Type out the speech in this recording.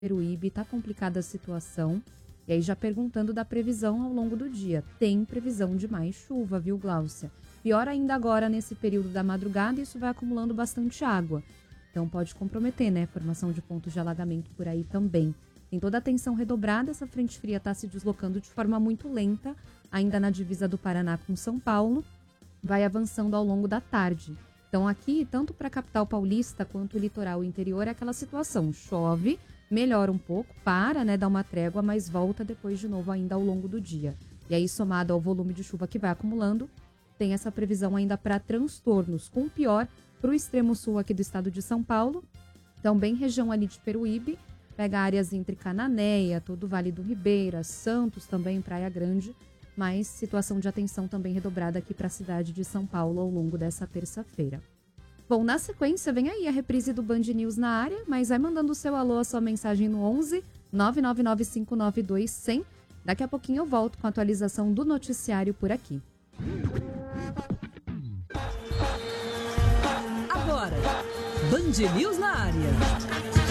Peruíbe, tá complicada a situação. E aí já perguntando da previsão ao longo do dia. Tem previsão de mais chuva, viu, Gláucia? Pior ainda agora nesse período da madrugada, isso vai acumulando bastante água. Então pode comprometer, né? Formação de pontos de alagamento por aí também. Tem toda a atenção redobrada, essa frente fria está se deslocando de forma muito lenta, ainda na divisa do Paraná com São Paulo, vai avançando ao longo da tarde. Então aqui, tanto para a capital paulista quanto o litoral interior, é aquela situação, chove, melhora um pouco, para, né, dá uma trégua, mas volta depois de novo ainda ao longo do dia. E aí, somado ao volume de chuva que vai acumulando, tem essa previsão ainda para transtornos, com o pior para o extremo sul aqui do estado de São Paulo, também região ali de Peruíbe, pega áreas entre Cananéia, todo o Vale do Ribeira, Santos também, Praia Grande, mas situação de atenção também redobrada aqui para a cidade de São Paulo ao longo dessa terça-feira. Bom, na sequência vem aí a reprise do Band News na área, mas vai mandando o seu alô, a sua mensagem no 11 999592100. 100. Daqui a pouquinho eu volto com a atualização do noticiário por aqui. Agora, Band News na área.